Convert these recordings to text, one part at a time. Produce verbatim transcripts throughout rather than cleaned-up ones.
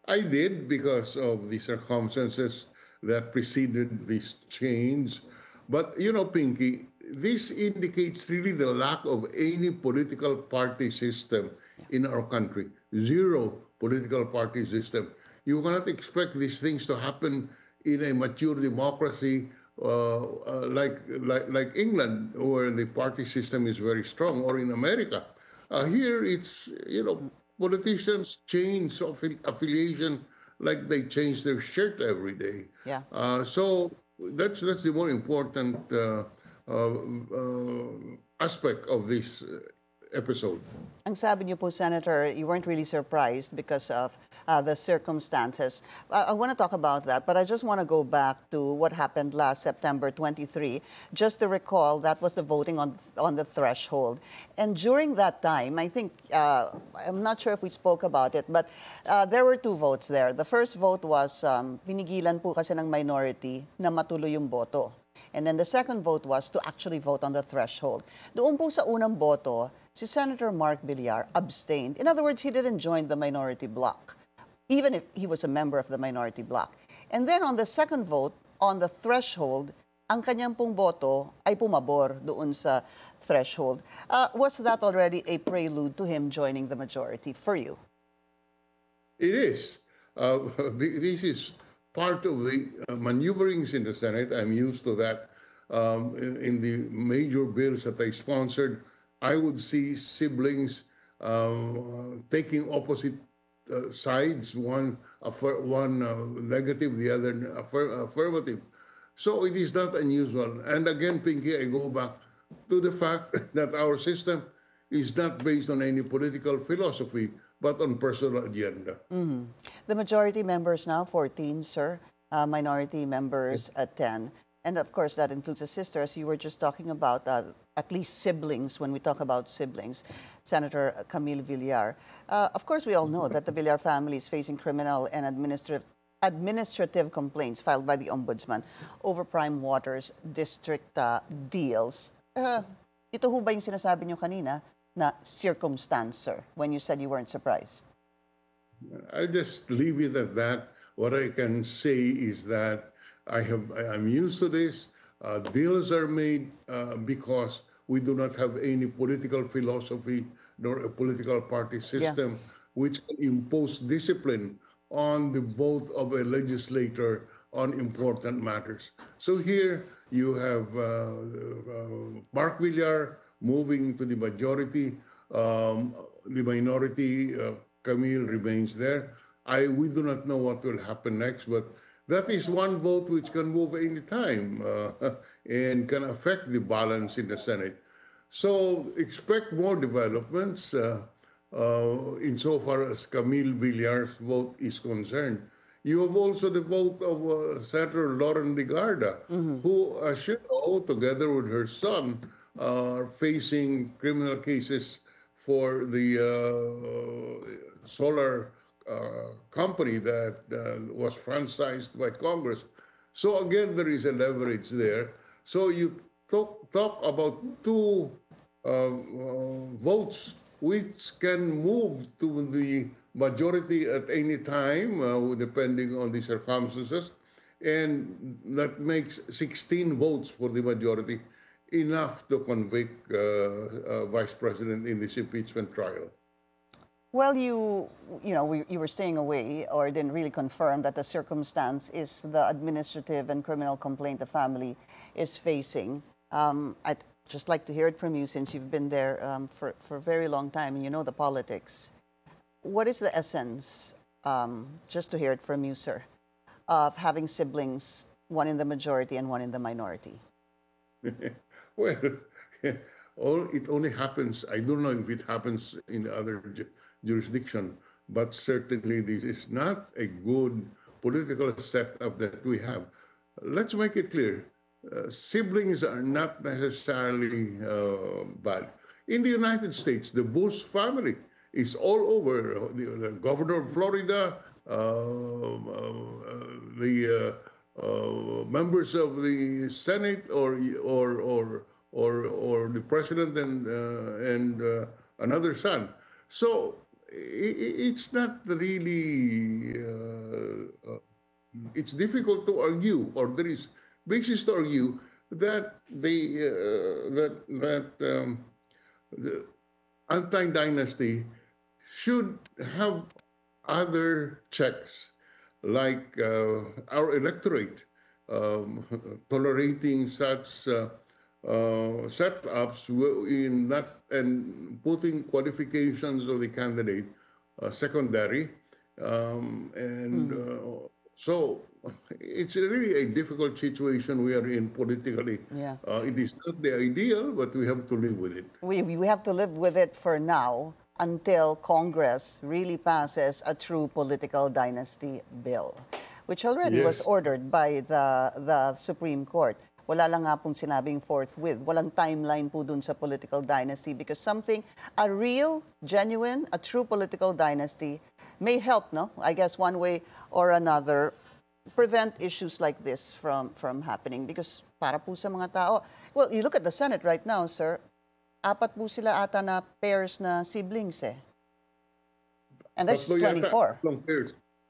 I did because of the circumstances that preceded this change. But, you know, Pinky, this indicates really the lack of any political party system Yeah. in our country. Zero political party system. You cannot expect these things to happen in a mature democracy uh, uh, like, like, like England, where the party system is very strong, or in America. Uh, here, it's, you know, Mm. politicians change affi- affiliation like they change their shirt every day. Yeah. Uh, so that's that's the more important uh, uh, uh, aspect of this uh, episode. Ang sabi niyo po, Senator, you weren't really surprised because of uh, the circumstances. Uh, I want to talk about that, but I just want to go back to what happened last September twenty-third, just to recall that was the voting on on the threshold. And during that time, I think, uh, I'm not sure if we spoke about it, but uh, there were two votes there. The first vote was um, pinigilan po kasi ng minority na matuloy yung boto. And then the second vote was to actually vote on the threshold. Doon po sa unang boto, si Senator Mark Villar abstained. In other words, he didn't join the minority bloc, even if he was a member of the minority bloc. And then on the second vote, on the threshold, ang kanyang pong boto ay pumabor doon sa threshold. Uh, was that already a prelude to him joining the majority for you? It is. Uh, this is part of the uh, maneuverings in the Senate. I'm used to that. Um, in, in the major bills that I sponsored, I would see siblings uh, taking opposite uh, sides, one affir- one uh, negative, the other affir- affirmative. So it is not unusual. And again, Pinky, I go back to the fact that our system is not based on any political philosophy, but on personal agenda. Mhm. The majority members now, fourteen, sir. Uh, minority members at ten. And of course, that includes a sister, as you were just talking about, uh, at least siblings, when we talk about siblings, Senator Camille Villar. Uh, of course, we all know that the Villar family is facing criminal and administrative administrative complaints filed by the Ombudsman over Prime Water's district uh, deals. Uh, ito ho ba yung sinasabi niyo kanina na circumstance, sir, when you said you weren't surprised? I'll just leave it at that. What I can say is that I have I'm used to this. Uh, deals are made uh, because we do not have any political philosophy nor a political party Yeah. system which can impose discipline on the vote of a legislator on important matters. So here you have uh, uh, Mark Villar moving to the majority, um, the minority. Uh, Camille remains there. I we do not know what will happen next, but that is one vote which can move any time uh, and can affect the balance in the Senate. So expect more developments uh, uh, insofar as Camille Villar's vote is concerned. You have also the vote of uh, Senator Lauren Legarda, Mhm. who, as you know, together with her son, are facing criminal cases for the uh, solar uh, company that uh, was franchised by Congress. So again, there is a leverage there. So you talk, talk about two uh, uh, votes which can move to the majority at any time, uh, depending on the circumstances. And that makes sixteen votes for the majority, enough to convict uh, uh, Vice President in this impeachment trial. Well, you you know we, you were staying away or didn't really confirm that the circumstance is the administrative and criminal complaint the family is facing. Um, I'd just like to hear it from you since you've been there um, for for a very long time and you know the politics. What is the essence? Um, just to hear it from you, sir, of having siblings, one in the majority and one in the minority. Well, all, it only happens, I don't know if it happens in other ju- jurisdiction, but certainly this is not a good political setup that we have. Let's make it clear. Uh, siblings are not necessarily uh, bad. In the United States, the Bush family is all over. The, the governor of Florida, uh, uh, the uh, uh, members of the Senate, or or or or or the president and uh, and uh, another son. So i- i- it's not really it's difficult to argue, or there is basis to argue that the uh, that that um, the anti-dynasty should have other checks, like uh, our electorate um, tolerating such uh, uh, setups in not and putting qualifications of the candidate uh, secondary, um, and uh, so it's really a difficult situation we are in politically. Yeah. Uh, it is not the ideal, but we have to live with it. We, we have to live with it for now until Congress really passes a true political dynasty bill, which already was Yes. ordered by the, the Supreme Court. Wala lang nga pong sinabing forthwith. Walang timeline po dun sa political dynasty because something, a real, genuine, a true political dynasty may help, no? I guess one way or another, prevent issues like this from, from happening because para po sa mga tao, well, you look at the Senate right now, sir, apat po sila ata na pairs na siblings eh. And that's Tatlo yata, twenty-four. tatlong pairs.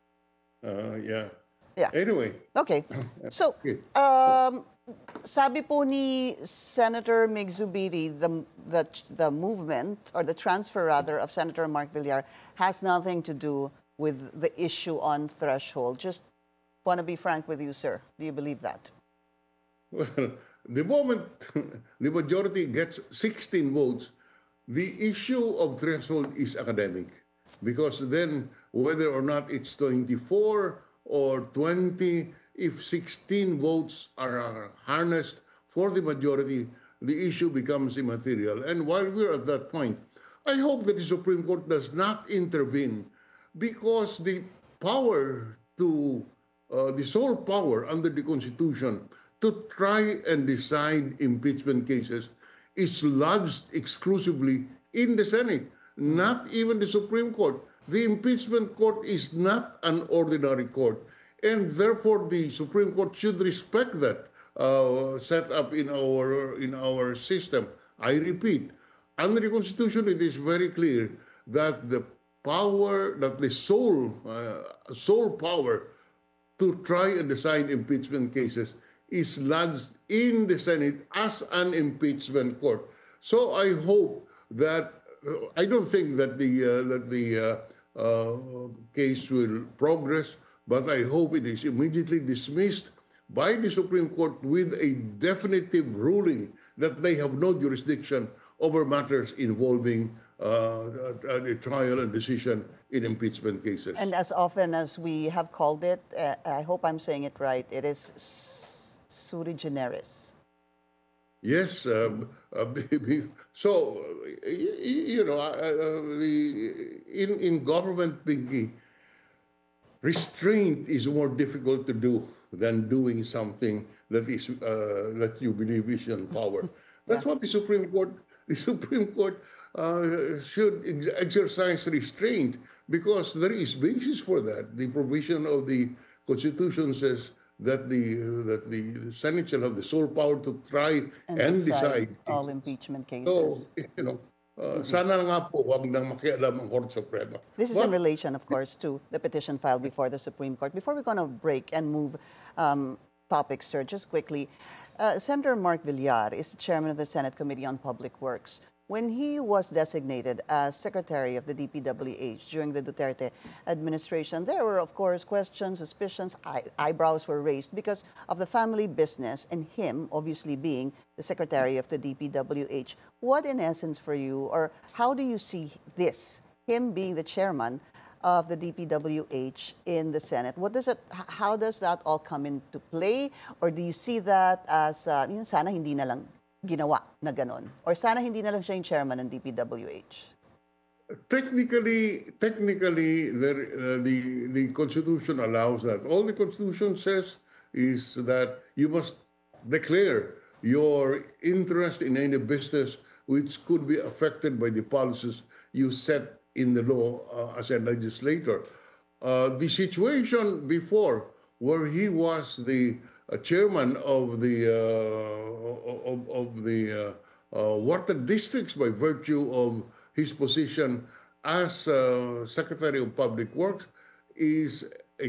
Uh, yeah. Yeah. Anyway, Okay. So, Okay. um, sabi po ni Senator Mig Zubiri, the, the, the movement, or the transfer rather, of Senator Mark Villar has nothing to do with the issue on threshold. Just want to be frank with you, sir. Do you believe that? well, the moment the majority gets sixteen votes, the issue of threshold is academic. Because then, whether or not it's twenty-four or twenty, if sixteen votes are uh, harnessed for the majority, the issue becomes immaterial. And while we're at that point, I hope that the Supreme Court does not intervene because the power to, uh, the sole power under the Constitution to try and decide impeachment cases is lodged exclusively in the Senate, not even the Supreme Court. The impeachment court is not an ordinary court, and therefore the Supreme Court should respect that uh, set up in our in our system. I repeat, under the Constitution, it is very clear that the power, that the sole uh, sole power to try and decide impeachment cases is lodged in the Senate as an impeachment court. So I hope that uh, I don't think that the uh, that the uh, uh, case will progress, but I hope it is immediately dismissed by the Supreme Court with a definitive ruling that they have no jurisdiction over matters involving uh, a, a trial and decision in impeachment cases. And as often as we have called it, uh, I hope I'm saying it right, it is sui generis. Yes, um, uh, so uh, you know, uh, uh, the in in government thinking, restraint is more difficult to do than doing something that is uh, that you believe is in power. That's what the Supreme Court the Supreme Court uh, should ex- exercise restraint because there is basis for that. The provision of the Constitution says that the uh, that the Senate shall have the sole power to try and, And decide. decide all impeachment So, cases. you know, uh, sana nga po wag nang makialam ang Korte Suprema. This is in But- relation, of course, to the petition filed before the Supreme Court. Before we're going to break and move um, topics, sir, just quickly, uh, Senator Mark Villar is the chairman of the Senate Committee on Public Works. When he was designated as Secretary of the D P W H during the Duterte administration, there were, of course, questions, suspicions, eye- eyebrows were raised because of the family business and him, obviously, being the Secretary of the D P W H. What, in essence, for you, or how do you see this, him being the chairman of the D P W H in the Senate? What does it, h- how does that all come into play? Or do you see that as, uh, yun, sana hindi na lang ginawa na ganon? Or sana hindi na lang siya yung chairman ng D P W H? Technically, technically, there, uh, the the Constitution allows that. All the Constitution says is that you must declare your interest in any business which could be affected by the policies you set in the law uh, as a legislator. Uh, the situation before, where he was the uh, chairman of the uh, of, of the uh, uh, water districts by virtue of his position as uh, Secretary of Public Works, is